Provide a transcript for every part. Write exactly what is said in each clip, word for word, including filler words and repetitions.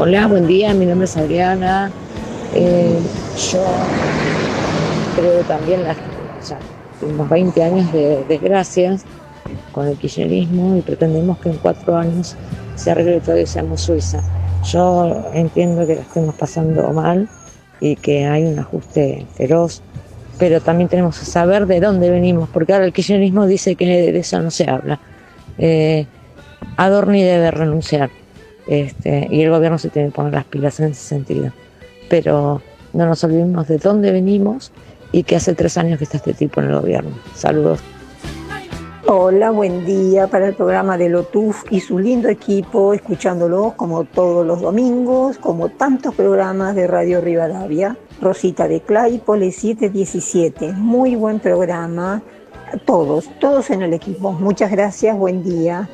Hola, buen día, mi nombre es Adriana. Eh, yo creo también, las, ya tuvimos veinte años de desgracias con el kirchnerismo y pretendemos que en cuatro años se arregle todo y seamos Suiza. Yo entiendo que la estemos pasando mal y que hay un ajuste feroz, pero también tenemos que saber de dónde venimos, porque ahora el kirchnerismo dice que de eso no se habla. Eh, Adorni debe renunciar. Este, y el gobierno se tiene que poner las pilas en ese sentido, pero no nos olvidemos de dónde venimos y que hace tres años que está este tipo en el gobierno. Saludos. Hola, buen día para el programa de Lotuf y su lindo equipo, escuchándolos como todos los domingos, como tantos programas de Radio Rivadavia. Rosita de Claypole siete diecisiete, muy buen programa, todos, todos en el equipo. Muchas gracias, buen día.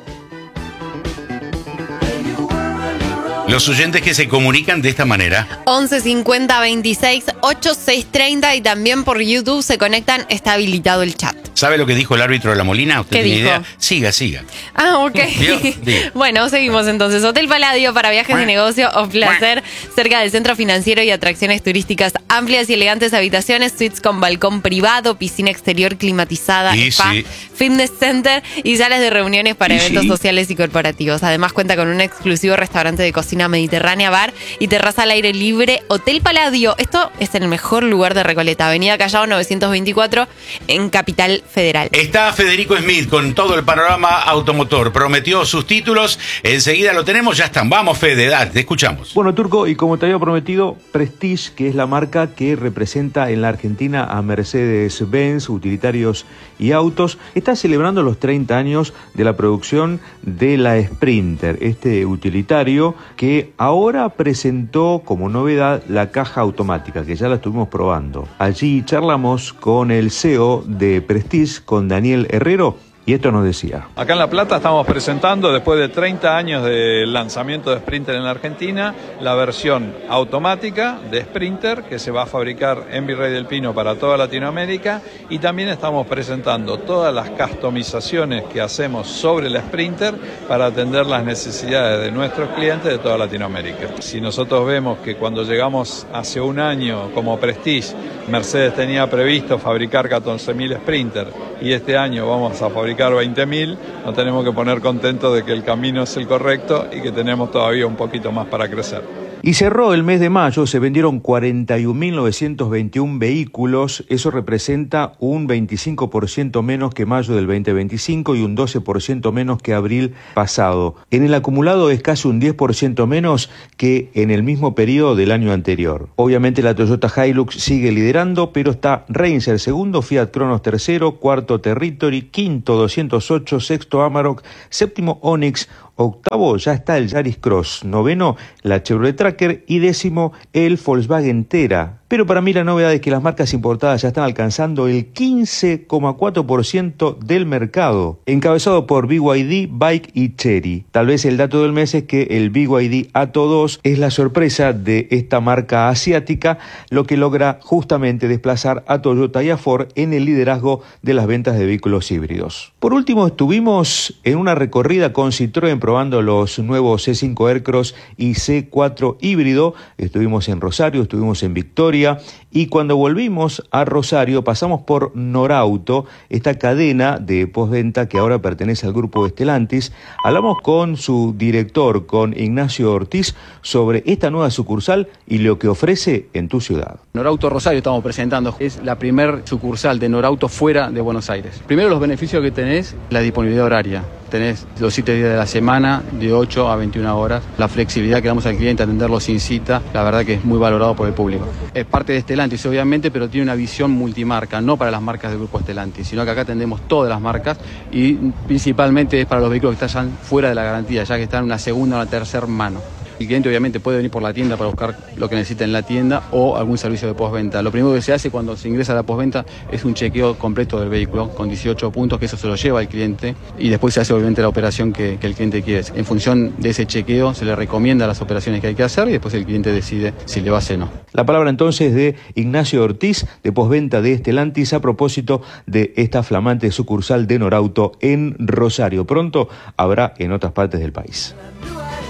Los oyentes que se comunican de esta manera. once cincuenta veintiséis ochenta y seis treinta y también por YouTube se conectan, está habilitado el chat. ¿Sabe lo que dijo el árbitro de La Molina? ¿Usted ¿Qué tiene dijo? idea? Siga, siga. Ah, ok. Dios, diga. Bueno, seguimos entonces. Hotel Palladio para viajes de negocio o placer, cerca del centro financiero y atracciones turísticas, amplias y elegantes habitaciones, suites con balcón privado, piscina exterior climatizada, Y spa, sí. fitness center y salas de reuniones para Y eventos sí. sociales y corporativos. Además cuenta con un exclusivo restaurante de cocina mediterránea, bar y terraza al aire libre. Hotel Palladio. Esto es el mejor lugar de Recoleta, Avenida Callao novecientos veinticuatro en Capital Federal. Está Federico Smith con todo el panorama automotor. Prometió sus títulos. Enseguida lo tenemos, ya están. Vamos, Fede, dale, te escuchamos. Bueno, Turco, y como te había prometido, Prestige, que es la marca que representa en la Argentina a Mercedes-Benz, utilitarios y autos, está celebrando los treinta años de la producción de la Sprinter, este utilitario que ahora presentó como novedad la caja automática, que ya la estuvimos probando. Allí charlamos con el C E O de Prestige, con Daniel Herrero, y esto nos decía. Acá en La Plata estamos presentando, después de treinta años del lanzamiento de Sprinter en la Argentina, la versión automática de Sprinter que se va a fabricar en Virrey del Pino para toda Latinoamérica, y también estamos presentando todas las customizaciones que hacemos sobre la Sprinter para atender las necesidades de nuestros clientes de toda Latinoamérica. Si nosotros vemos que cuando llegamos hace un año como Prestige, Mercedes tenía previsto fabricar catorce mil Sprinter y este año vamos a fabricar veinte mil, nos tenemos que poner contentos de que el camino es el correcto y que tenemos todavía un poquito más para crecer. Y cerró el mes de mayo, se vendieron cuarenta y un mil novecientos veintiún vehículos, eso representa un veinticinco por ciento menos que mayo del veinte veinticinco y un doce por ciento menos que abril pasado. En el acumulado es casi un diez por ciento menos que en el mismo periodo del año anterior. Obviamente la Toyota Hilux sigue liderando, pero está Ranger segundo, Fiat Cronos tercero, cuarto Territory, quinto doscientos ocho, sexto Amarok, séptimo Onix, octavo ya está el Yaris Cross, noveno la Chevrolet Tracker y décimo el Volkswagen Tera. Pero para mí la novedad es que las marcas importadas ya están alcanzando el quince coma cuatro por ciento del mercado, encabezado por B Y D, Bike y Chery. Tal vez el dato del mes es que el B Y D Atto dos es la sorpresa de esta marca asiática, lo que logra justamente desplazar a Toyota y a Ford en el liderazgo de las ventas de vehículos híbridos. Por último, estuvimos en una recorrida con Citroën probando los nuevos C cinco Aircross y C cuatro híbrido. Estuvimos en Rosario, estuvimos en Victoria, y cuando volvimos a Rosario pasamos por Norauto, esta cadena de postventa que ahora pertenece al grupo Stellantis. Hablamos con su director, con Ignacio Ortiz, sobre esta nueva sucursal y lo que ofrece en tu ciudad. Norauto Rosario estamos presentando, es la primer sucursal de Norauto fuera de Buenos Aires. Primero, los beneficios que tenés, la disponibilidad horaria. Tenés los siete días de la semana, de ocho a veintiuna horas. La flexibilidad que damos al cliente, atenderlo sin cita, la verdad que es muy valorado por el público. Es parte de Stellantis, obviamente, pero tiene una visión multimarca, no para las marcas del grupo Stellantis, sino que acá atendemos todas las marcas y principalmente es para los vehículos que están fuera de la garantía, ya que están en una segunda o una tercera mano. El cliente obviamente puede venir por la tienda para buscar lo que necesita en la tienda o algún servicio de postventa. Lo primero que se hace cuando se ingresa a la postventa es un chequeo completo del vehículo con dieciocho puntos, que eso se lo lleva el cliente, y después se hace obviamente la operación que, que el cliente quiere. En función de ese chequeo se le recomienda las operaciones que hay que hacer y después el cliente decide si le va a hacer o no. La palabra entonces de Ignacio Ortiz, de postventa de Stellantis, a propósito de esta flamante sucursal de Norauto en Rosario. Pronto habrá en otras partes del país.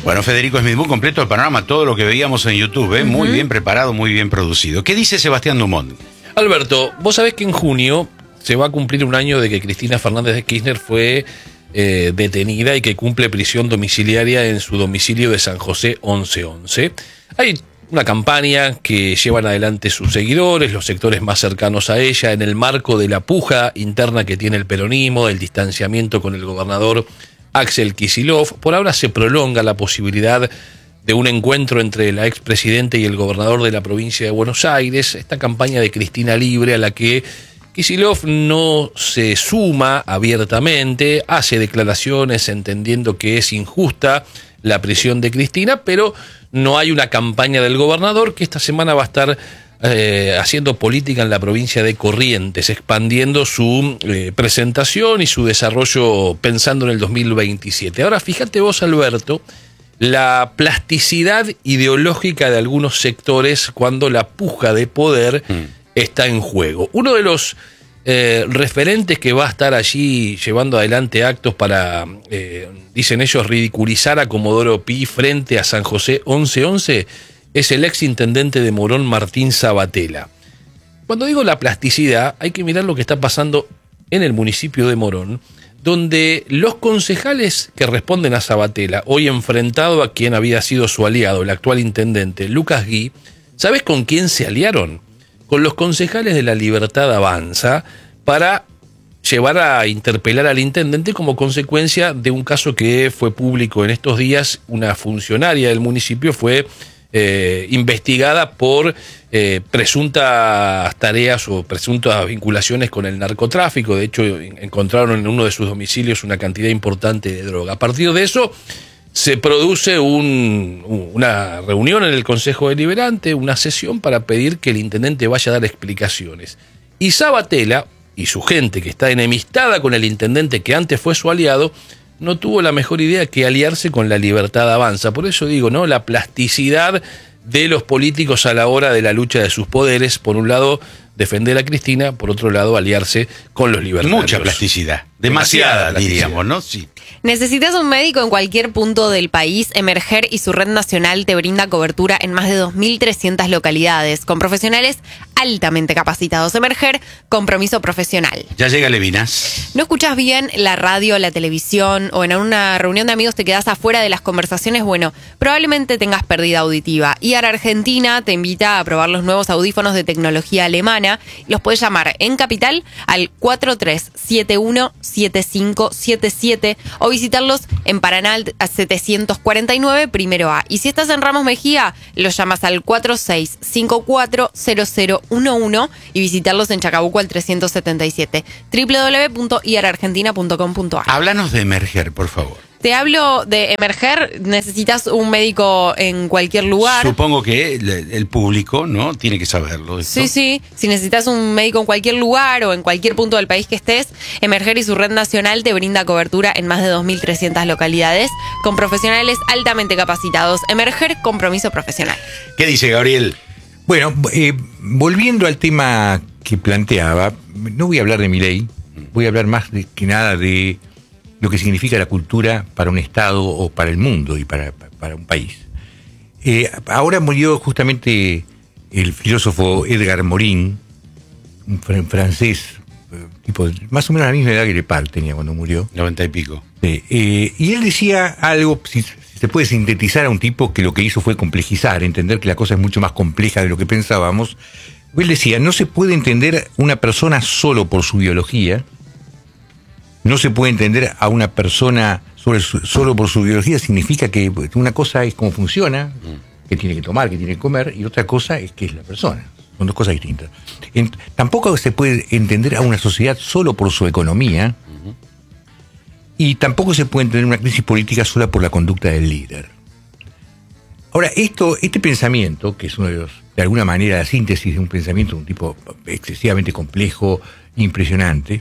Bueno, Federico Smith, muy completo el panorama, todo lo que veíamos en YouTube, ¿eh? Uh-huh. Muy bien preparado, muy bien producido. ¿Qué dice Sebastián Dumont? Alberto, vos sabés que en junio se va a cumplir un año de que Cristina Fernández de Kirchner fue eh, detenida y que cumple prisión domiciliaria en su domicilio de San José once once. Hay una campaña que llevan adelante sus seguidores, los sectores más cercanos a ella, en el marco de la puja interna que tiene el peronismo, del distanciamiento con el gobernador Axel Kicillof. Por ahora se prolonga la posibilidad de un encuentro entre la expresidente y el gobernador de la provincia de Buenos Aires, esta campaña de Cristina Libre a la que Kicillof no se suma abiertamente, hace declaraciones entendiendo que es injusta la prisión de Cristina, pero no hay una campaña del gobernador que esta semana va a estar eh, haciendo política en la provincia de Corrientes, expandiendo su eh, presentación y su desarrollo pensando en el dos mil veintisiete. Ahora, fíjate vos, Alberto, la plasticidad ideológica de algunos sectores cuando la puja de poder mm. está en juego. Uno de los eh, referentes que va a estar allí llevando adelante actos para, eh, dicen ellos, ridiculizar a Comodoro Pi frente a San José once once es el ex intendente de Morón, Martín Sabatella. Cuando digo la plasticidad, hay que mirar lo que está pasando en el municipio de Morón, donde los concejales que responden a Sabatella, hoy enfrentado a quien había sido su aliado, el actual intendente Lucas Gui, ¿sabes con quién se aliaron? Con los concejales de La Libertad Avanza para llevar a interpelar al intendente como consecuencia de un caso que fue público en estos días. Una funcionaria del municipio fue eh, investigada por eh, presuntas tareas o presuntas vinculaciones con el narcotráfico. De hecho, encontraron en uno de sus domicilios una cantidad importante de droga. A partir de eso se produce un, una reunión en el Consejo Deliberante, una sesión para pedir que el intendente vaya a dar explicaciones. Y Sabatella y su gente, que está enemistada con el intendente que antes fue su aliado, no tuvo la mejor idea que aliarse con La Libertad Avanza. Por eso digo, ¿no? La plasticidad de los políticos a la hora de la lucha de sus poderes. Por un lado, defender a Cristina, por otro lado, aliarse con los libertarios. Mucha plasticidad. Demasiada, Demasiada diríamos, ¿no? Sí. ¿Necesitas un médico en cualquier punto del país? Emerger y su red nacional te brinda cobertura en más de dos mil trescientas localidades, con profesionales altamente capacitados. Emerger, compromiso profesional. Ya llega Levinas. ¿No escuchás bien la radio, la televisión o en una reunión de amigos te quedás afuera de las conversaciones? Bueno, probablemente tengas pérdida auditiva. I A R Argentina te invita a probar los nuevos audífonos de tecnología alemana. Los puedes llamar en Capital al cuatro tres siete uno siete cinco siete siete o visitarlos en Paraná setecientos cuarenta y nueve, primero A. Y si estás en Ramos Mejía, los llamas al cuatro seis cinco cuatro cero cero uno uno y visitarlos en Chacabuco al trescientos setenta y siete. doble u doble u doble u punto i a r argentina punto com punto a r. Háblanos de Emerger, por favor. Te hablo de Emerger. Necesitas un médico en cualquier lugar. Supongo que el, el público, ¿no? Tiene que saberlo. ¿Esto? Sí, sí. Si necesitas un médico en cualquier lugar o en cualquier punto del país que estés, Emerger y su red nacional te brinda cobertura en más de dos mil trescientas localidades con profesionales altamente capacitados. Emerger, compromiso profesional. ¿Qué dice Gabriel? Bueno, eh, volviendo al tema que planteaba, no voy a hablar de Milei, voy a hablar más de, que nada de lo que significa la cultura para un Estado o para el mundo y para, para un país. Eh, ahora murió justamente el filósofo Edgar Morin, un fr- francés, tipo, más o menos a la misma edad que Lepar tenía cuando murió. Noventa y pico. Eh, eh, y él decía algo, si, si se puede sintetizar a un tipo que lo que hizo fue complejizar, entender que la cosa es mucho más compleja de lo que pensábamos. Él decía, no se puede entender una persona solo por su biología. No se puede entender a una persona sobre su, solo por su biología. Significa que una cosa es cómo funciona, qué tiene que tomar, qué tiene que comer, y otra cosa es qué es la persona. Son dos cosas distintas. En, tampoco se puede entender a una sociedad solo por su economía, uh-huh. y tampoco se puede entender una crisis política sola por la conducta del líder. Ahora, esto, este pensamiento, que es uno de los, de alguna manera, la síntesis de un pensamiento de un tipo excesivamente complejo, impresionante,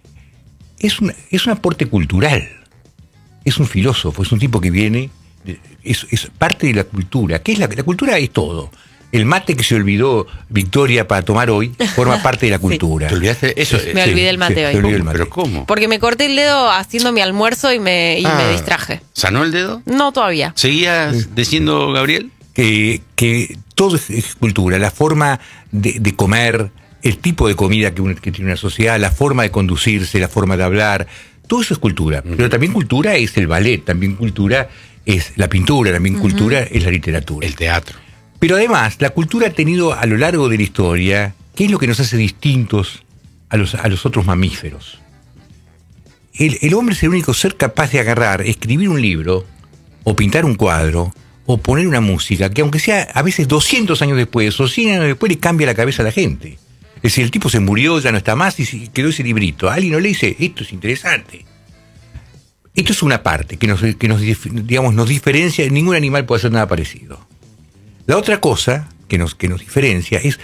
Es un, es un aporte cultural, es un filósofo, es un tipo que viene, es, es parte de la cultura. ¿Qué es la, la cultura? Es todo. El mate que se olvidó Victoria para tomar hoy forma parte de la cultura. ¿Te olvidaste? Eso, Me sí, olvidé el mate sí, hoy. se olvidó el mate. ¿Pero cómo? Porque me corté el dedo haciendo mi almuerzo y me, y Ah, me distraje. ¿Sanó el dedo? No todavía. ¿Seguías diciendo, Gabriel? Que, que todo es, es cultura, la forma de, de comer, el tipo de comida que, un- que tiene una sociedad, la forma de conducirse, la forma de hablar, todo eso es cultura. Uh-huh. Pero también cultura es el ballet, también cultura es la pintura, también uh-huh. cultura es la literatura. El teatro. Pero además, la cultura ha tenido a lo largo de la historia, ¿qué es lo que nos hace distintos a los, a los otros mamíferos? El, el hombre es el único ser capaz de agarrar, escribir un libro, o pintar un cuadro, o poner una música, que aunque sea a veces doscientos años después, o cien años después, le cambia la cabeza a la gente. Es decir, el tipo se murió, ya no está más, y quedó ese librito. Alguien no le dice, esto es interesante. Esto es una parte que nos, que nos, digamos, nos diferencia, ningún animal puede hacer nada parecido. La otra cosa que nos, que nos diferencia es,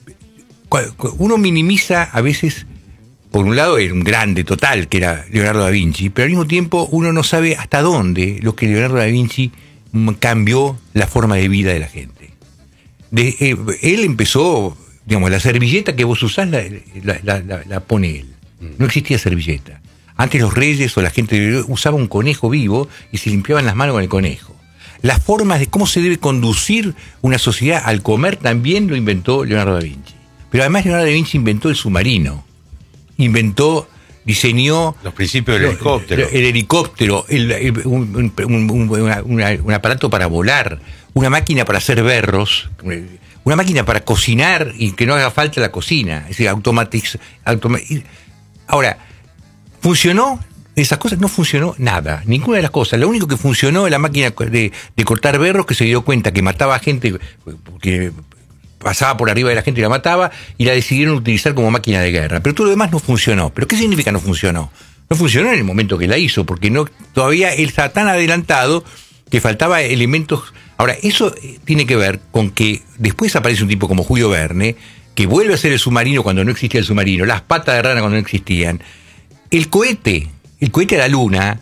uno minimiza a veces, por un lado era un grande total que era Leonardo da Vinci, pero al mismo tiempo uno no sabe hasta dónde lo que Leonardo da Vinci cambió la forma de vida de la gente. De, eh, él empezó, digamos, la servilleta que vos usás la, la, la, la, la pone él. No existía servilleta. Antes los reyes o la gente usaba un conejo vivo y se limpiaban las manos con el conejo. Las formas de cómo se debe conducir una sociedad al comer también lo inventó Leonardo da Vinci. Pero además Leonardo da Vinci inventó el submarino. Inventó, diseñó... Los principios del lo, helicóptero. El, el helicóptero, el, el, un, un, un, un, una, una, un aparato para volar, una máquina para hacer berros, una máquina para cocinar y que no haga falta la cocina. Es decir, automatiz, automa, ahora, ¿funcionó? Esas cosas no funcionó nada, ninguna de las cosas. Lo único que funcionó es la máquina de, de cortar berros, que se dio cuenta que mataba gente, porque pasaba por arriba de la gente y la mataba, y la decidieron utilizar como máquina de guerra. Pero todo lo demás no funcionó. ¿Pero qué significa no funcionó? No funcionó en el momento que la hizo, porque no todavía él estaba tan adelantado que faltaba elementos. Ahora, eso tiene que ver con que después aparece un tipo como Julio Verne, que vuelve a ser el submarino cuando no existía el submarino, las patas de rana cuando no existían. El cohete, el cohete a la luna,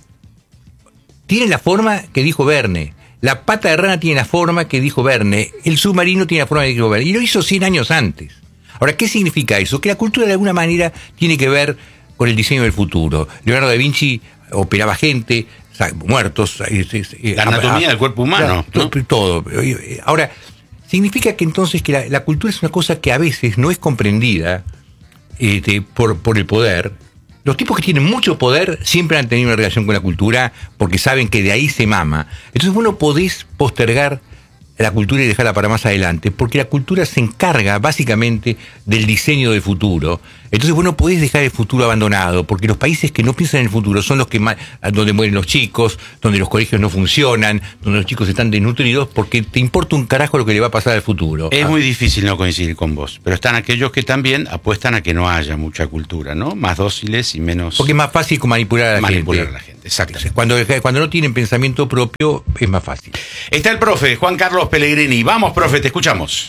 tiene la forma que dijo Verne. La pata de rana tiene la forma que dijo Verne. El submarino tiene la forma que dijo Verne. Y lo hizo cien años antes. Ahora, ¿qué significa eso? Que la cultura de alguna manera tiene que ver con el diseño del futuro. Leonardo da Vinci operaba gente, muertos. La anatomía a, a, del cuerpo humano, ¿no? Todo. Ahora, significa que entonces que la, la cultura es una cosa que a veces no es comprendida este, por, por el poder. Los tipos que tienen mucho poder siempre han tenido una relación con la cultura porque saben que de ahí se mama. Entonces vos no podés postergar la cultura y dejarla para más adelante, porque la cultura se encarga básicamente del diseño del futuro. Entonces vos no podés dejar el futuro abandonado, porque los países que no piensan en el futuro son los que más, donde mueren los chicos, donde los colegios no funcionan, donde los chicos están desnutridos, porque te importa un carajo lo que le va a pasar al futuro. Es ah. muy difícil no coincidir con vos, pero están aquellos que también apuestan a que no haya mucha cultura, ¿no? Más dóciles y menos... Porque es más fácil manipular a la manipular gente. a la gente, exactamente. Cuando, cuando no tienen pensamiento propio, es más fácil. Está el profe, Juan Carlos Pellegrini. Vamos, profe, te escuchamos.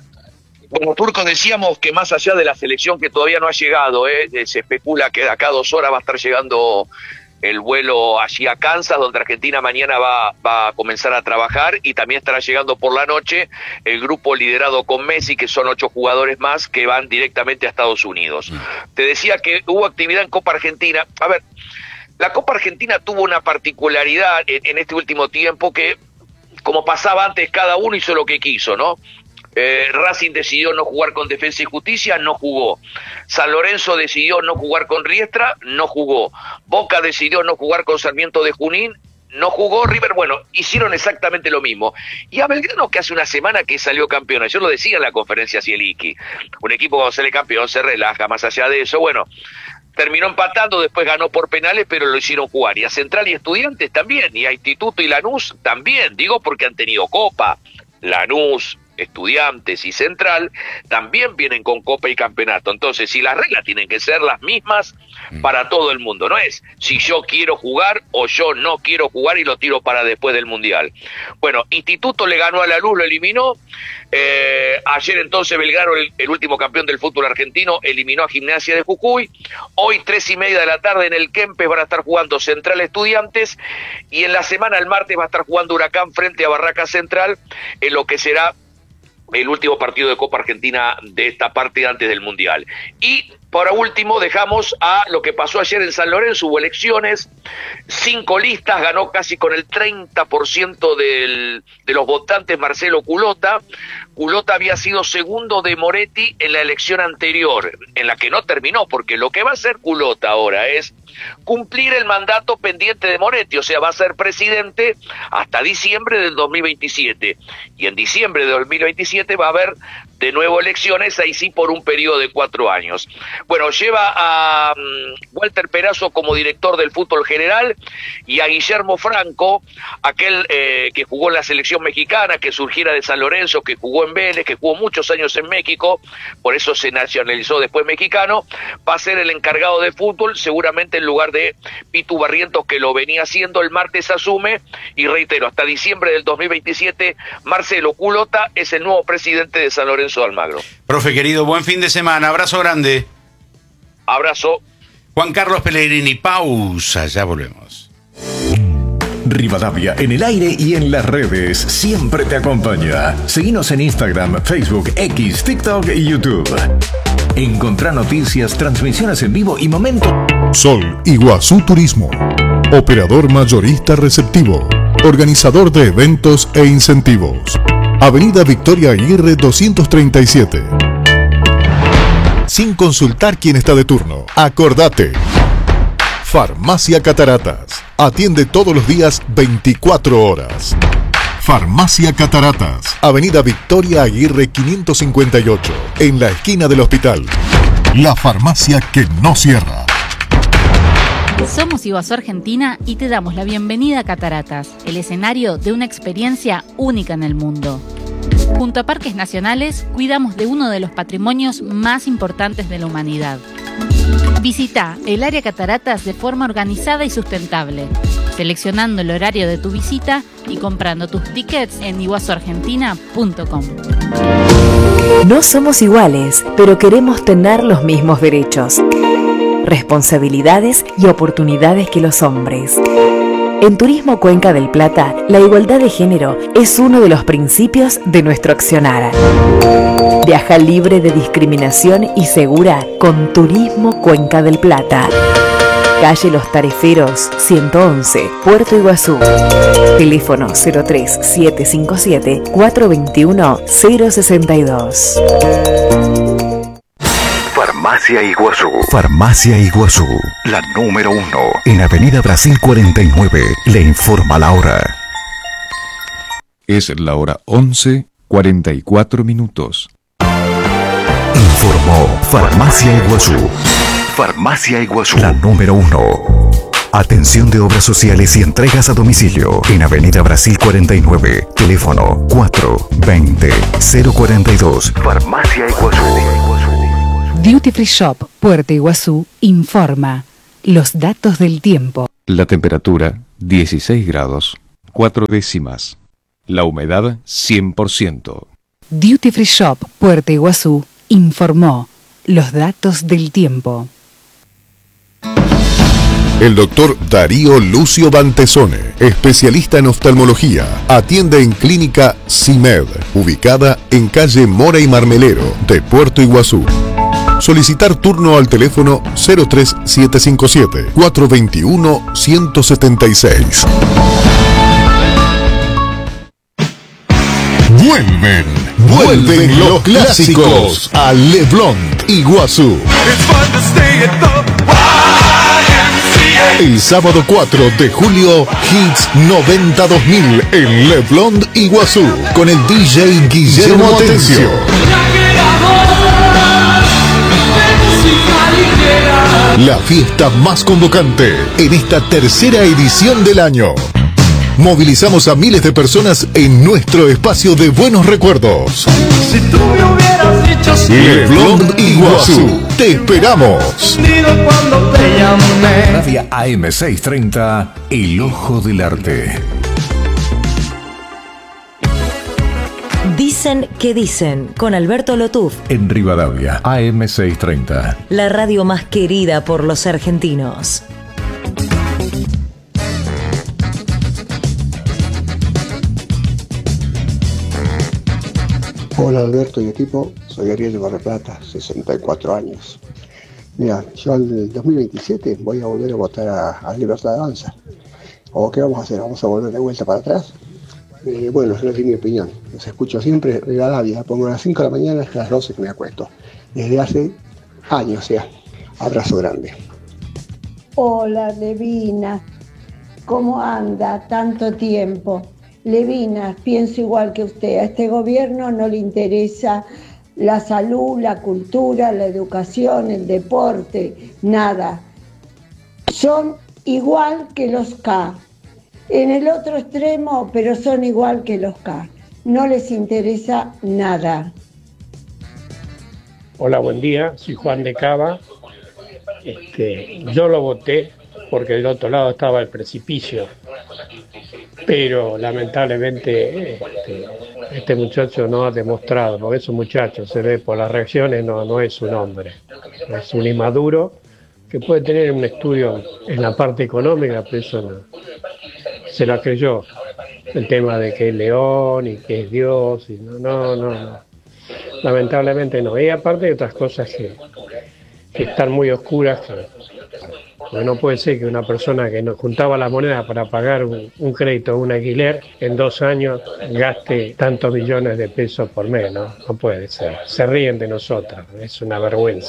Como Turco decíamos que más allá de la selección que todavía no ha llegado, ¿eh? se especula que de acá a dos horas va a estar llegando el vuelo allí a Kansas, donde Argentina mañana va, va a comenzar a trabajar, y también estará llegando por la noche el grupo liderado con Messi, que son ocho jugadores más que van directamente a Estados Unidos. Mm. Te decía que hubo actividad en Copa Argentina. A ver, la Copa Argentina tuvo una particularidad en, en este último tiempo que, como pasaba antes, cada uno hizo lo que quiso, ¿no? Eh, Racing decidió no jugar con Defensa y Justicia, no jugó. San Lorenzo decidió no jugar con Riestra, no jugó. Boca decidió no jugar con Sarmiento de Junín, no jugó. River, bueno, hicieron exactamente lo mismo. Y a Belgrano, que hace una semana que salió campeón, yo lo decía en la conferencia Cieliqui, un equipo cuando sale campeón se relaja, más allá de eso, bueno, terminó empatando, después ganó por penales, pero lo hicieron jugar. Y a Central y Estudiantes también, y a Instituto y Lanús también, digo porque han tenido Copa. Lanús, Estudiantes y Central también vienen con Copa y Campeonato. Entonces, si las reglas tienen que ser las mismas para todo el mundo, no es si yo quiero jugar o yo no quiero jugar y lo tiro para después del Mundial. Bueno, Instituto le ganó a la Luz, lo eliminó. Eh, ayer entonces Belgrano, el, el último campeón del fútbol argentino, eliminó a Gimnasia de Jujuy. Hoy, tres y media de la tarde en el Kempes van a estar jugando Central Estudiantes, y en la semana, el martes, va a estar jugando Huracán frente a Barraca Central, en lo que será el último partido de Copa Argentina de esta parte antes del Mundial. Y por último dejamos a lo que pasó ayer en San Lorenzo. Hubo elecciones, cinco listas, ganó casi con el treinta por ciento del, de los votantes Marcelo Culota. Culota había sido segundo de Moretti en la elección anterior, en la que no terminó, porque lo que va a hacer Culota ahora es cumplir el mandato pendiente de Moretti, o sea, va a ser presidente hasta diciembre del dos mil veintisiete, y en diciembre de dos mil veintisiete va a haber de nuevo elecciones, ahí sí por un periodo de cuatro años. Bueno, lleva a um, Walter Perazo como director del fútbol general y a Guillermo Franco, aquel eh, que jugó en la selección mexicana, que surgiera de San Lorenzo, que jugó en Vélez, que jugó muchos años en México, por eso se nacionalizó después mexicano, va a ser el encargado de fútbol, seguramente en lugar de Pitu Barrientos, que lo venía haciendo. El martes asume, y reitero, hasta diciembre del dos mil veintisiete, Marcelo Culota es el nuevo presidente de San Lorenzo de Almagro. Profe querido, buen fin de semana, abrazo grande. Abrazo. Juan Carlos Pellegrini, pausa, ya volvemos. Rivadavia en el aire y en las redes siempre te acompaña. Seguinos en Instagram, Facebook, X, TikTok y YouTube. Encontrá noticias, transmisiones en vivo y momentos. Sol Iguazú Turismo, operador mayorista receptivo, organizador de eventos e incentivos. Avenida Victoria Aguirre doscientos treinta y siete. Sin consultar quién está de turno, acordate. Farmacia Cataratas. Atiende todos los días veinticuatro horas. Farmacia Cataratas. Avenida Victoria Aguirre quinientos cincuenta y ocho. En la esquina del hospital. La farmacia que no cierra. Somos Iguazú Argentina y te damos la bienvenida a Cataratas, el escenario de una experiencia única en el mundo. Junto a Parques Nacionales, cuidamos de uno de los patrimonios más importantes de la humanidad. Visita el área Cataratas de forma organizada y sustentable, seleccionando el horario de tu visita y comprando tus tickets en iguazú argentina punto com. No somos iguales, pero queremos tener los mismos derechos, responsabilidades y oportunidades que los hombres. En Turismo Cuenca del Plata, la igualdad de género es uno de los principios de nuestro accionar. Viaja libre de discriminación y segura con Turismo Cuenca del Plata. Calle Los Tareferos, ciento once, Puerto Iguazú. Teléfono cero tres siete cinco siete cuatro dos uno cero seis dos. Farmacia Iguazú. Farmacia Iguazú, la número uno. En Avenida Brasil cuarenta y nueve. Le informa la hora. Es la hora once, cuarenta y cuatro minutos. Informó Farmacia Iguazú. Farmacia Iguazú, la número uno. Atención de obras sociales y entregas a domicilio. En Avenida Brasil cuarenta y nueve. Teléfono cuatro veinte cero cuarenta y dos. Farmacia Iguazú. Duty Free Shop, Puerto Iguazú, informa los datos del tiempo. La temperatura, dieciséis grados, cuatro décimas. La humedad, cien por ciento. Duty Free Shop, Puerto Iguazú, informó los datos del tiempo. El doctor Darío Lucio Bantesone, especialista en oftalmología, atiende en Clínica CIMED, ubicada en calle Mora y Marmelero de Puerto Iguazú. Solicitar turno al teléfono cero tres siete cinco siete cuatro dos uno uno siete seis. Vuelven, vuelven los clásicos a Le Blond Iguazú. El sábado cuatro de julio, Hits noventa dos mil en Le Blond Iguazú, con el D J Guillermo Atencio. La fiesta más convocante en esta tercera edición del año. Movilizamos a miles de personas en nuestro espacio de buenos recuerdos. Si tú me hubieras dicho sí, Le Blond Iguazú, te esperamos. Cuando te llamé. Radio A M seiscientos treinta, El Ojo del Arte. Dicen que dicen, con Alberto Lotuf. En Rivadavia, A M seiscientos treinta. La radio más querida por los argentinos. Hola Alberto y equipo, soy Ariel de Mar del Plata, sesenta y cuatro años. Mira, yo al dos mil veintisiete voy a volver a votar a, a Libertad de Avanza. ¿O qué vamos a hacer? ¿Vamos a volver de vuelta para atrás? Eh, bueno, esa es mi opinión. Los escucho siempre, Rivadavia, pongo a las cinco de la mañana hasta las doce que me acuesto. Desde hace años ya. Abrazo grande. Hola Levina, ¿cómo anda? Tanto tiempo. Levina, pienso igual que usted, a este gobierno no le interesa la salud, la cultura, la educación, el deporte, nada. Son igual que los K. En el otro extremo, pero son igual que los K. No les interesa nada. Hola, buen día, soy Juan de Cava. Este, yo lo voté porque del otro lado estaba el precipicio, pero lamentablemente este, este muchacho no ha demostrado, porque es un muchacho, se ve por las reacciones, no, no es un hombre, es un inmaduro que puede tener un estudio en la parte económica, pero eso no, se la creyó, el tema de que es león y que es Dios, y no, no, no, no. Lamentablemente no, y aparte de otras cosas que, que están muy oscuras, que porque no puede ser que una persona que nos juntaba las monedas para pagar un, un crédito, un alquiler, en dos años gaste tantos millones de pesos por mes, ¿no? No puede ser. Se ríen de nosotros, es una vergüenza.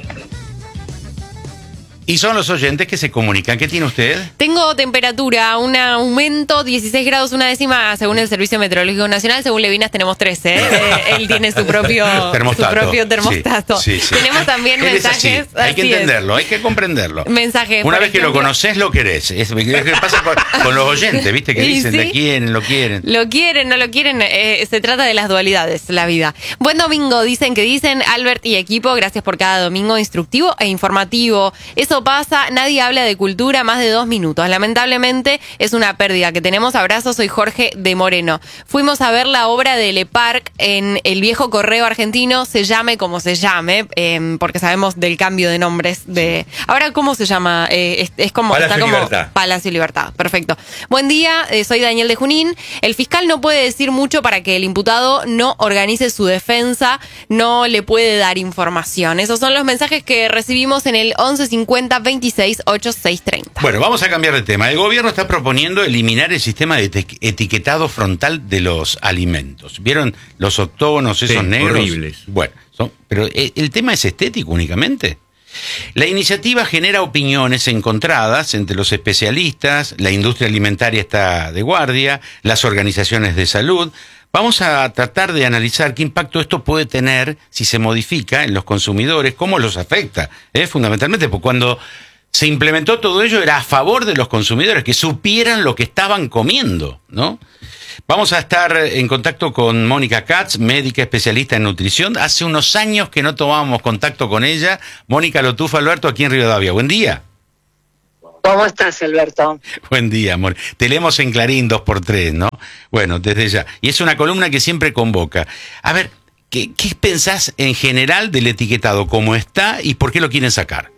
Y son los oyentes que se comunican. ¿Qué tiene usted? Tengo temperatura, un aumento, dieciséis grados una décima según el Servicio Meteorológico Nacional. Según Levinas tenemos trece. ¿eh? Eh, él tiene su propio termostato. Su propio termostato. Sí, sí, sí. Tenemos también Él mensajes. Es así. Hay que entenderlo, es. hay que comprenderlo. Mensajes. Una vez ejemplo, que lo conoces, lo querés. Es lo que pasa con, con los oyentes, ¿viste? Que dicen, ¿sí? te quieren, lo quieren. Lo quieren, no lo quieren. Eh, se trata de las dualidades, la vida. Buen domingo, dicen que dicen Albert y equipo. Gracias por cada domingo instructivo e informativo. Eso pasa, nadie habla de cultura más de dos minutos. Lamentablemente es una pérdida que tenemos. Abrazos, soy Jorge de Moreno. Fuimos a ver la obra de Le Parc en el viejo correo argentino, se llame como se llame, eh, porque sabemos del cambio de nombres. De ahora, ¿cómo se llama? Eh, es, es como, Palacio está como Libertad. Palacio Libertad. Perfecto. Buen día, eh, soy Daniel de Junín. El fiscal no puede decir mucho para que el imputado no organice su defensa, no le puede dar información. Esos son los mensajes que recibimos en el once cincuenta veintiséis ochenta y seis treinta. Bueno, vamos a cambiar de tema. El gobierno está proponiendo eliminar el sistema de eti- etiquetado frontal de los alimentos. ¿Vieron los octógonos esos Sí, negros? horribles. Bueno, son, pero el, el tema es estético únicamente. La iniciativa genera opiniones encontradas entre los especialistas, la industria alimentaria está de guardia, las organizaciones de salud. Vamos a tratar de analizar qué impacto esto puede tener si se modifica en los consumidores, cómo los afecta. ¿eh? Fundamentalmente, porque cuando se implementó todo ello era a favor de los consumidores, que supieran lo que estaban comiendo, ¿no? Vamos a estar en contacto con Mónica Katz, médica especialista en nutrición. Hace unos años que no tomábamos contacto con ella. Mónica Lotufa, Alberto, aquí en Rivadavia. Buen día. ¿Cómo estás, Alberto? Buen día, amor. Te leemos en Clarín dos por tres, ¿no? Bueno, desde ya. Y es una columna que siempre convoca. A ver, ¿qué, qué pensás en general del etiquetado? ¿Cómo está y por qué lo quieren sacar?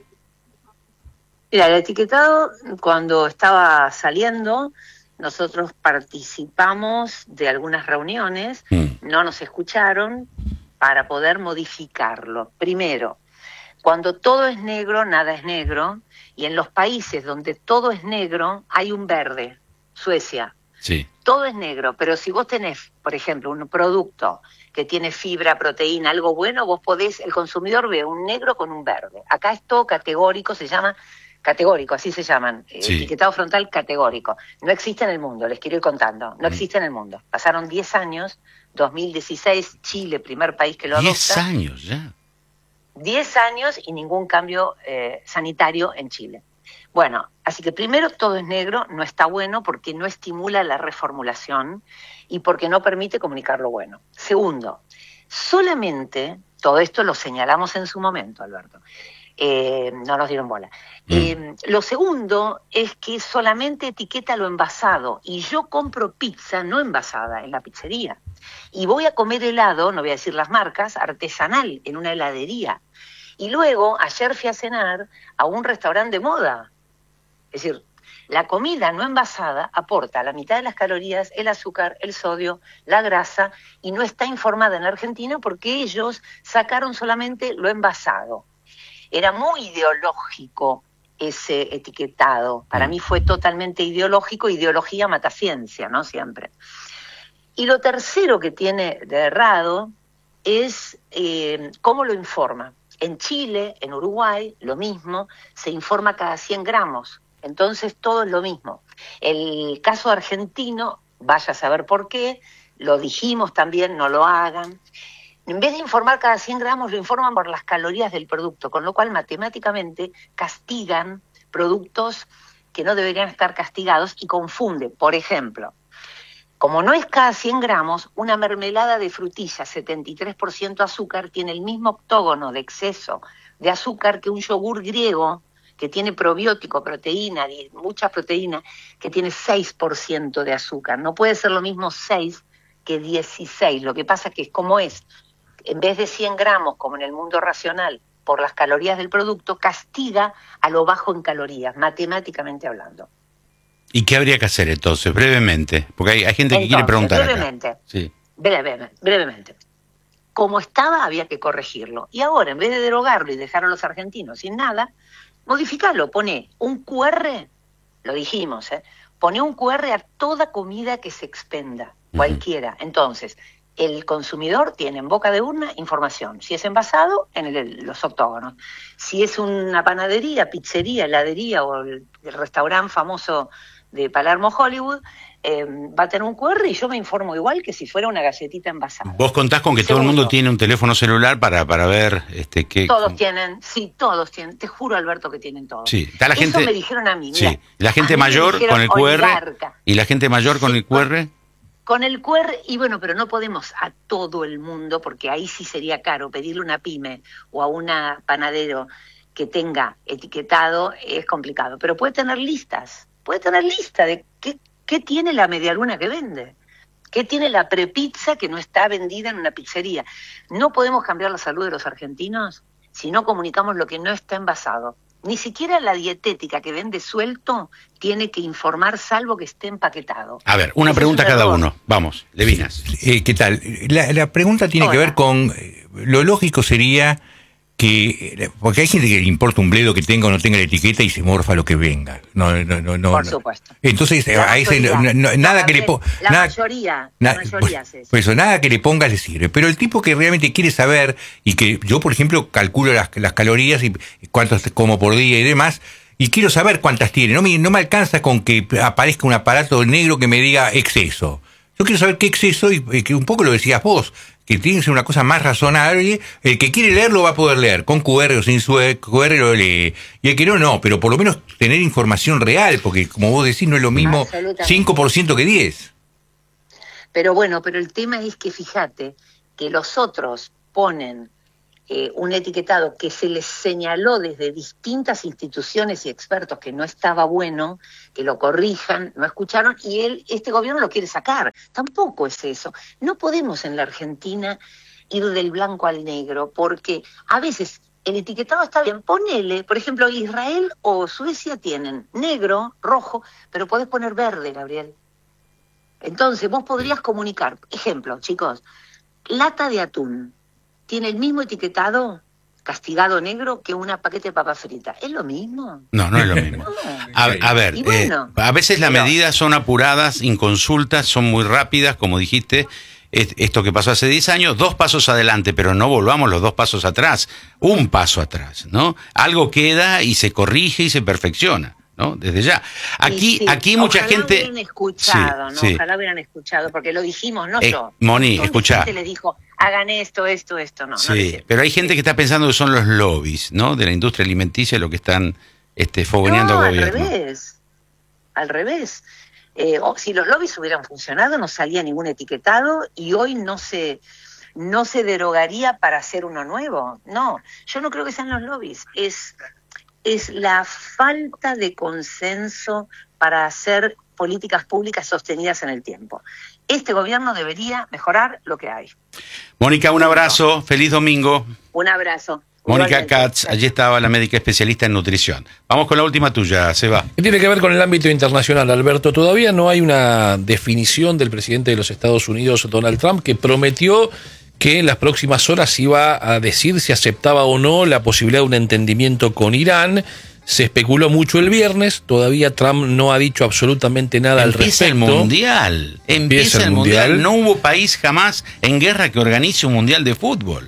Mira, el etiquetado, cuando estaba saliendo, nosotros participamos de algunas reuniones, mm. no nos escucharon para poder modificarlo. Primero, cuando todo es negro, nada es negro, y en los países donde todo es negro, hay un verde. Suecia. Sí. Todo es negro, pero si vos tenés, por ejemplo, un producto que tiene fibra, proteína, algo bueno, vos podés, el consumidor ve un negro con un verde. Acá es todo categórico, se llama categórico, así se llaman, sí. Etiquetado frontal categórico. No existe en el mundo, les quiero ir contando, no existe en el mundo. Pasaron diez años, dos mil dieciséis, Chile, primer país que lo adopta. diez años ya. diez años y ningún cambio eh, sanitario en Chile. Bueno, así que primero todo es negro, no está bueno porque no estimula la reformulación y porque no permite comunicar lo bueno. Segundo, solamente, todo esto lo señalamos en su momento, Alberto, eh, no nos dieron bola. Mm. Eh, lo segundo es que solamente etiqueta lo envasado y yo compro pizza no envasada en la pizzería y voy a comer helado, no voy a decir las marcas, artesanal en una heladería. Y luego, ayer fui a cenar a un restaurante de moda. Es decir, La comida no envasada aporta la mitad de las calorías, el azúcar, el sodio, la grasa, y no está informada en la Argentina porque ellos sacaron solamente lo envasado. Era muy ideológico ese etiquetado. Para mí fue totalmente ideológico, ideología mata ciencia, ¿no? Siempre. Y lo tercero que tiene de errado es eh, cómo lo informa. En Chile, en Uruguay, lo mismo, se informa cada cien gramos. Entonces todo es lo mismo. El caso argentino, vaya a saber por qué, lo dijimos también, no lo hagan. En vez de informar cada cien gramos, lo informan por las calorías del producto, con lo cual matemáticamente castigan productos que no deberían estar castigados y confunde. Por ejemplo, como no es cada cien gramos, una mermelada de frutilla, setenta y tres por ciento azúcar, tiene el mismo octógono de exceso de azúcar que un yogur griego, que tiene probiótico, proteína, mucha proteína, que tiene seis por ciento de azúcar. No puede ser lo mismo seis que dieciséis. Lo que pasa es que como es, en vez de cien gramos, como en el mundo racional, por las calorías del producto, castiga a lo bajo en calorías, matemáticamente hablando. ¿Y qué habría que hacer entonces, brevemente? Porque hay, hay gente que Entonces, quiere preguntar brevemente, acá. Sí. brevemente, brevemente. Como estaba, había que corregirlo. Y ahora, en vez de derogarlo y dejar a los argentinos sin nada, modificarlo. Pone un cu erre, lo dijimos, ¿eh? Pone un cu erre a toda comida que se expenda, cualquiera. Uh-huh. Entonces, el consumidor tiene en boca de urna información. Si es envasado, en el, los octógonos. Si es una panadería, pizzería, heladería o el, el restaurante famoso de Palermo, Hollywood, eh, va a tener un cu erre y yo me informo igual que si fuera una galletita envasada. Vos contás con que Segundo, todo el mundo tiene un teléfono celular para, para ver este qué... Todos cómo... tienen, sí, todos tienen. Te juro, Alberto, que tienen todos. Sí, está la Eso gente... me dijeron a mí. Sí, Mira, la gente a mí me mayor dijeron con el cu erre oligarca. y la gente mayor con Sí, el cu erre... Con el cu erre, y bueno, pero no podemos a todo el mundo, porque ahí sí sería caro pedirle a una pyme o a una panadero que tenga etiquetado, es complicado. Pero puede tener listas, puede tener lista de qué, qué tiene la medialuna que vende, qué tiene la prepizza que no está vendida en una pizzería. No podemos cambiar la salud de los argentinos si no comunicamos lo que no está envasado. Ni siquiera la dietética que vende suelto tiene que informar, salvo que esté empaquetado. A ver, una Ese pregunta es un cada error. uno. Vamos, Levinas. Eh, ¿Qué tal? La, la pregunta tiene Hola. que ver con... eh, Lo lógico sería que... Porque hay gente que le importa un bledo que tenga o no tenga la etiqueta y se morfa lo que venga. No, no, no, no. Por no. supuesto. Entonces, La a ese, mayoría. no, no, nada que le ponga... La mayoría, la mayoría hace eso. Pues eso, nada que le pongas le sirve. Pero el tipo que realmente quiere saber, y que yo, por ejemplo, calculo las, las calorías y cuántas como por día y demás, y quiero saber cuántas tiene. No me, no me alcanza con que aparezca un aparato negro que me diga exceso. Yo quiero saber qué exceso, y, y que un poco lo decías vos, que tiene que ser una cosa más razonable. El que quiere leer lo va a poder leer, con cu erre o sin cu erre lo lee. Y el que no, no, pero por lo menos tener información real, porque como vos decís, no es lo mismo cinco por ciento que diez. Pero bueno, pero el tema es que fíjate que los otros ponen eh, un etiquetado que se les señaló desde distintas instituciones y expertos que no estaba bueno, que lo corrijan, no escucharon, y él, este gobierno lo quiere sacar. Tampoco es eso. No podemos en la Argentina ir del blanco al negro, porque a veces el etiquetado está bien. Ponele, por ejemplo, Israel o Suecia tienen negro, rojo, pero podés poner verde, Gabriel. Entonces, vos podrías comunicar, ejemplo, chicos, lata de atún, tiene el mismo etiquetado, castigado negro, que una paquete de papa frita. ¿Es lo mismo? No, no es lo mismo. A, a ver, Y bueno, eh, a veces las pero- medidas son apuradas, inconsultas, son muy rápidas, como dijiste. Es- Esto que pasó hace diez años, dos pasos adelante, pero no volvamos los dos pasos atrás, un paso atrás, ¿no? Algo queda y se corrige y se perfecciona, ¿no? Desde ya. Aquí, Y sí, aquí mucha ojalá gente... hubieran escuchado, Sí, ¿no? sí. Ojalá hubieran escuchado, porque lo dijimos, no Eh, yo. Moni, Un montón de escuchá. gente les dijo, hagan esto, esto, esto. No, no Sí, les- pero hay gente que está pensando que son los lobbies, ¿no? De la industria alimenticia lo que están este, fogoneando No, al al gobierno. revés. Al revés. Eh, o- si los lobbies hubieran funcionado, no salía ningún etiquetado y hoy no se, no se derogaría para hacer uno nuevo. No, yo no creo que sean los lobbies. Es, es la falta de consenso para hacer políticas públicas sostenidas en el tiempo. Este gobierno debería mejorar lo que hay. Mónica, un abrazo, feliz domingo. Un abrazo. Mónica Katz, allí estaba la médica especialista en nutrición. Vamos con la última tuya, Seba. ¿Qué tiene que ver con el ámbito internacional, Alberto? Todavía no hay una definición del presidente de los Estados Unidos, Donald Trump, que prometió que en las próximas horas iba a decir si aceptaba o no la posibilidad de un entendimiento con Irán. Se especuló mucho el viernes, todavía Trump no ha dicho absolutamente nada al respecto. Empieza el mundial, empieza el mundial. No hubo país jamás en guerra que organice un mundial de fútbol.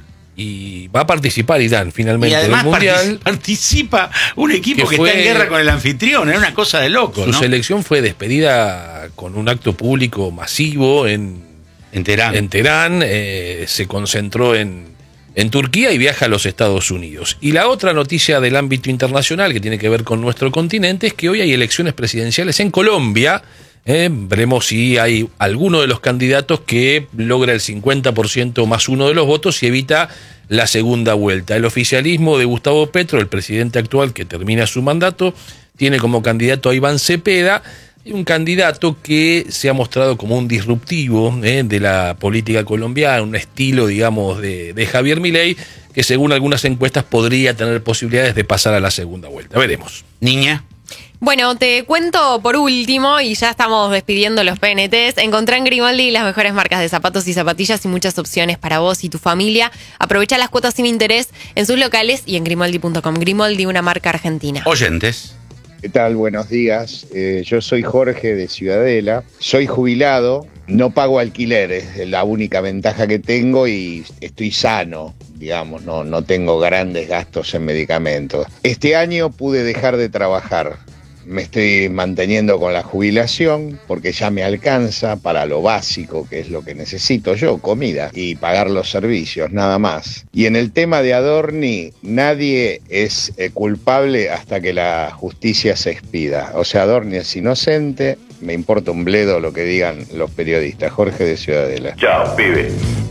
Y va a participar Irán finalmente y además del mundial. Participa un equipo que, que fue, está en guerra con el anfitrión, es una cosa de loco. Su ¿no? selección fue despedida con un acto público masivo en, en Teherán. En Teherán eh, se concentró en, en Turquía y viaja a los Estados Unidos. Y la otra noticia del ámbito internacional que tiene que ver con nuestro continente es que hoy hay elecciones presidenciales en Colombia. Eh, veremos si hay alguno de los candidatos que logra el cincuenta por ciento más uno de los votos y evita la segunda vuelta. El oficialismo de Gustavo Petro, el presidente actual que termina su mandato, tiene como candidato a Iván Cepeda, un candidato que se ha mostrado como un disruptivo eh, de la política colombiana, un estilo, digamos, de, de Javier Milei, que según algunas encuestas podría tener posibilidades de pasar a la segunda vuelta. Veremos. Niña. Bueno, te cuento por último, y ya estamos despidiendo los P N Ts, encontrá en Grimaldi las mejores marcas de zapatos y zapatillas y muchas opciones para vos y tu familia. Aprovecha las cuotas sin interés en sus locales y en grimaldi punto com. Grimaldi, una marca argentina. Oyentes. ¿Qué tal? Buenos días. Eh, yo soy Jorge de Ciudadela. Soy jubilado, no pago alquiler, es la única ventaja que tengo y estoy sano, digamos, no, no tengo grandes gastos en medicamentos. Este año pude dejar de trabajar. Me estoy manteniendo con la jubilación porque ya me alcanza para lo básico, que es lo que necesito yo, comida y pagar los servicios, nada más. Y en el tema de Adorni, nadie es eh, culpable hasta que la justicia se expida. O sea, Adorni es inocente, me importa un bledo lo que digan los periodistas. Jorge de Ciudadela. Chao, pibe.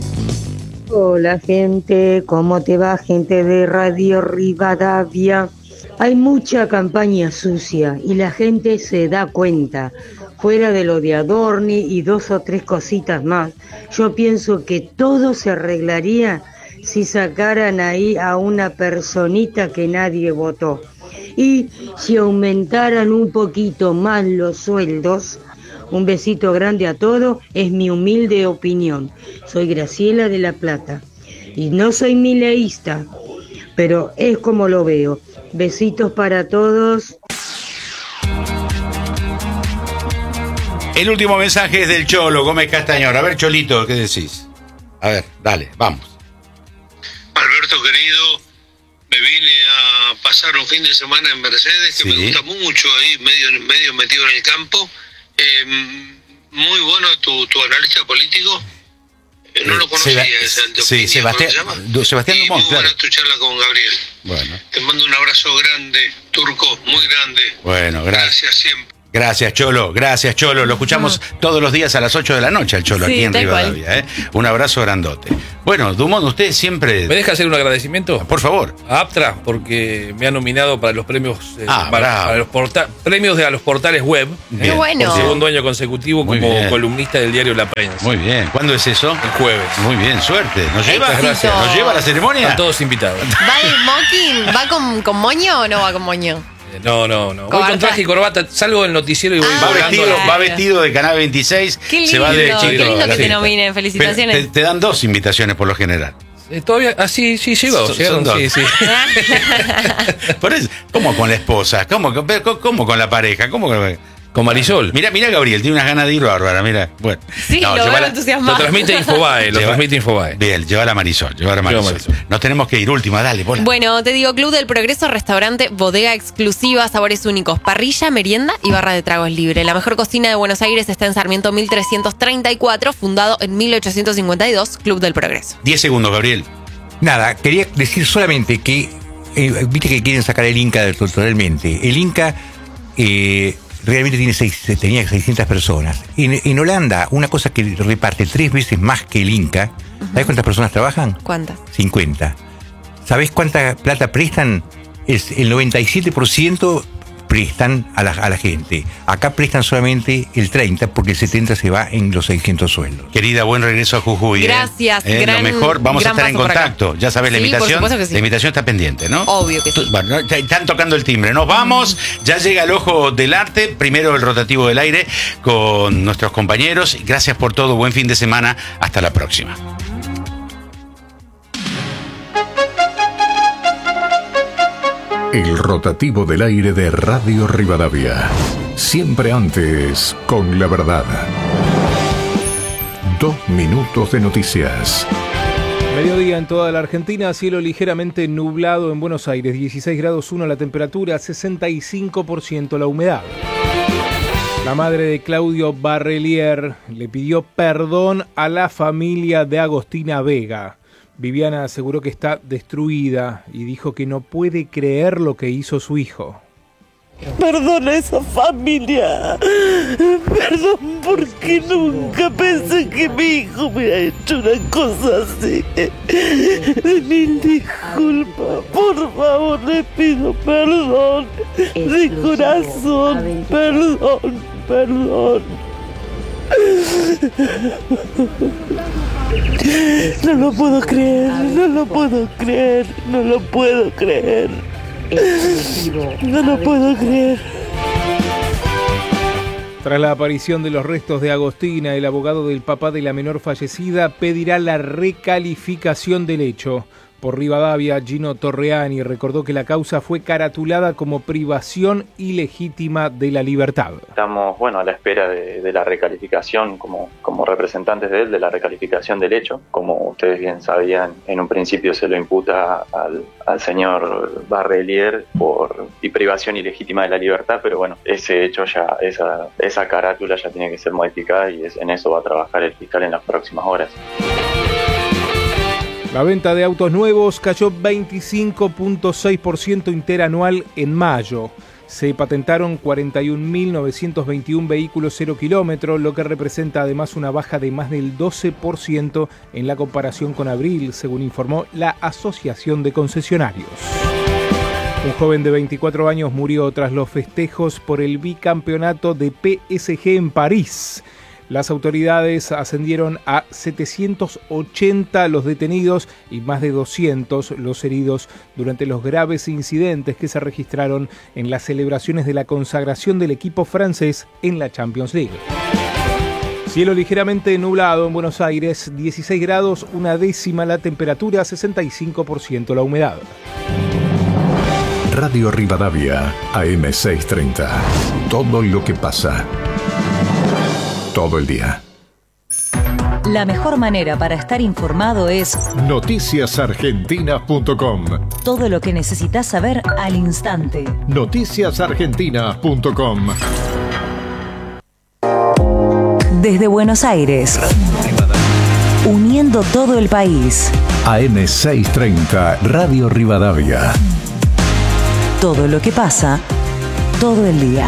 Hola, gente, ¿cómo te va, gente de Radio Rivadavia? Hay mucha campaña sucia y la gente se da cuenta. Fuera de lo de Adorni y dos o tres cositas más, yo pienso que todo se arreglaría si sacaran ahí a una personita que nadie votó. Y si aumentaran un poquito más los sueldos. Un besito grande a todos, es mi humilde opinión. Soy Graciela de La Plata y no soy mileísta, pero es como lo veo. Besitos para todos. El último mensaje es del Cholo Gómez Castañón. A ver, Cholito, ¿qué decís? A ver, dale, vamos. Alberto, querido, me vine a pasar un fin de semana en Mercedes, que sí. Me gusta mucho ahí, medio, medio metido en el campo. Eh, muy bueno tu, tu analista político. Eh, no lo conocía, Seba- ese, el de sí, opinión, Sebastián, ¿cómo se llama? du- Sebastián Y Dumont, muy buena claro. tu charla con Gabriel. Bueno, Te mando un abrazo grande, Turco, muy grande. bueno, gracias. Gracias siempre. Gracias, Cholo, gracias, Cholo. Lo escuchamos todos los días a las ocho de la noche, al Cholo, Sí, aquí en tal Rivadavia. ¿eh? Un abrazo grandote. Bueno, Dumont, usted siempre... ¿Me deja hacer un agradecimiento? Por favor. A Aptra, porque me ha nominado para los premios eh, Ah, para, bravo. para los porta- premios de a los portales web. Qué bueno. Por segundo año consecutivo Muy como bien. columnista del diario La Prensa. Muy bien. ¿Cuándo es eso? El jueves. Muy bien, suerte. ¿Nos lleva? Éxito. Gracias. ¿Nos lleva a la ceremonia? Están todos invitados. ¿Va de smoking? ¿Va con, con moño o no va con moño? Eh, No, no, no. Voy Corbata. con traje y corbata. Salgo del noticiero y voy Ah, Va volando. vestido, claro. va vestido de Canal veintiséis. Qué lindo, se va de qué chico lindo a que la te fiesta. nominen. Felicitaciones. Pero te, te dan dos invitaciones por lo general. Eh, todavía, ah, sí, sí, llegó. Son- llegaron, son sí, dos. sí. Por eso, ¿cómo con la esposa? ¿Cómo, con- pero cómo con la pareja? ¿Cómo con, Con Marisol. Mira, mira Gabriel, tiene unas ganas de ir bárbara, mira. Bueno. Sí, lo veo llévala- entusiasmado. Lo transmite Infobae, lo Lleva- transmite Infobae. Bien, lleva la Marisol, lleva la Lleva Marisol. Marisol. Nos tenemos que ir, última, dale, bola. Bueno, te digo, Club del Progreso, restaurante, bodega exclusiva, sabores únicos, parrilla, merienda y barra de tragos libre. La mejor cocina de Buenos Aires está en Sarmiento mil trescientos treinta y cuatro, fundado en mil ochocientos cincuenta y dos, Club del Progreso. Diez segundos, Gabriel. Nada, quería decir solamente que, eh, viste que quieren sacar el Inca del- totalmente. El Inca eh, realmente tiene seis, tenía seiscientas personas. En, en Holanda, una cosa que reparte tres veces más que el Inca, ¿sabes cuántas personas trabajan? ¿Cuántas? cincuenta. ¿Sabés cuánta plata prestan? Es el noventa y siete por ciento prestan a la, a la gente. Acá prestan solamente el treinta porque el setenta se va en los seiscientos sueldos. Querida, buen regreso a Jujuy. Gracias. ¿eh? Gran, Lo mejor, vamos a estar en contacto. Acá. Ya sabes, la sí, invitación. que sí. La invitación está pendiente, ¿no? Obvio que sí. Bueno, están tocando el timbre. Nos vamos. Ya llega el ojo del arte. Primero el rotativo del aire con nuestros compañeros. Gracias por todo. Buen fin de semana. Hasta la próxima. El rotativo del aire de Radio Rivadavia. Siempre antes con la verdad. Dos minutos de noticias. Mediodía en toda la Argentina, cielo ligeramente nublado en Buenos Aires, dieciséis grados uno la temperatura, sesenta y cinco por ciento la humedad. La madre de Claudio Barrelier le pidió perdón a la familia de Agostina Vega. Viviana aseguró que está destruida y dijo que no puede creer lo que hizo su hijo. Perdona a esa familia. Perdón porque nunca pensé que mi hijo me ha hecho una cosa así. Mil disculpas. Por favor, le pido perdón. De corazón. Perdón, perdón. No lo puedo creer, no lo puedo creer, no lo puedo creer. No lo puedo creer. Tras la aparición de los restos de Agostina, el abogado del papá de la menor fallecida pedirá la recalificación del hecho. Por Rivadavia, Gino Torreani recordó que la causa fue caratulada como privación ilegítima de la libertad. Estamos, bueno, a la espera de, de la recalificación, como, como representantes de él, de la recalificación del hecho. Como ustedes bien sabían, en un principio se lo imputa al, al señor Barrelier por y privación ilegítima de la libertad, pero bueno, ese hecho ya, esa, esa carátula ya tiene que ser modificada y es, en eso va a trabajar el fiscal en las próximas horas. La venta de autos nuevos cayó veinticinco punto seis por ciento interanual en mayo. Se patentaron cuarenta y un mil novecientos veintiuno vehículos cero kilómetros, lo que representa además una baja de más del doce por ciento en la comparación con abril, según informó la Asociación de Concesionarios. Un joven de veinticuatro años murió tras los festejos por el bicampeonato de P S G en París. Las autoridades ascendieron a setecientos ochenta los detenidos y más de doscientos los heridos durante los graves incidentes que se registraron en las celebraciones de la consagración del equipo francés en la Champions League. Cielo ligeramente nublado en Buenos Aires, dieciséis grados, una décima la temperatura, sesenta y cinco por ciento la humedad. Radio Rivadavia, A M seiscientos treinta. Todo lo que pasa. Todo el día. La mejor manera para estar informado es noticias argentinas punto com. Todo lo que necesitas saber al instante. noticias argentinas punto com. Desde Buenos Aires, uniendo todo el país. A M seiscientos treinta, Radio Rivadavia. Todo lo que pasa, todo el día.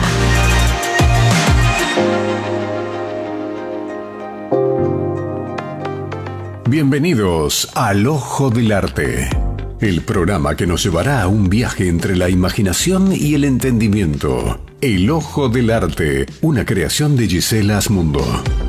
Bienvenidos al Ojo del Arte, el programa que nos llevará a un viaje entre la imaginación y el entendimiento. El Ojo del Arte, una creación de Gisela Asmundo.